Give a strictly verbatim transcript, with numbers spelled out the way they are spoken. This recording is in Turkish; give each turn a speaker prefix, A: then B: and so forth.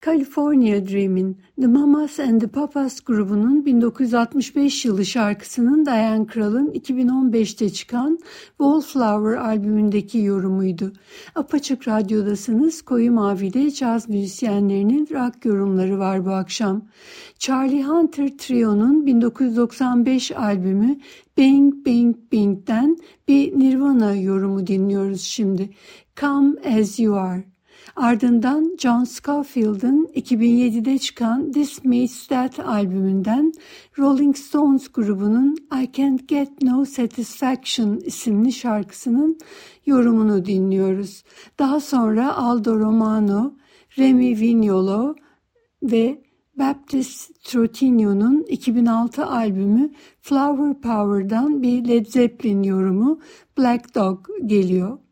A: California Dreamin', The Mamas and the Papas grubunun bin dokuz yüz altmış beş yılı şarkısının Diane Krall'ın iki bin on beşte çıkan Wallflower albümündeki yorumuydu. Apaçık Radyo'dasınız. Koyu Mavi'de caz müzisyenlerinin rock yorumları var bu akşam. Charlie Hunter Trio'nun bin dokuz yüz doksan beş albümü Bing Bing Bing'den bir Nirvana yorumu dinliyoruz şimdi. Come As You Are. Ardından John Scofield'ın iki bin yedide çıkan This Meets That albümünden Rolling Stones grubunun I Can't Get No Satisfaction isimli şarkısının yorumunu dinliyoruz. Daha sonra Aldo Romano, Remy Vignolo ve Baptiste Trotino'nun iki bin altı albümü Flower Power'dan bir Led Zeppelin yorumu Black Dog geliyor.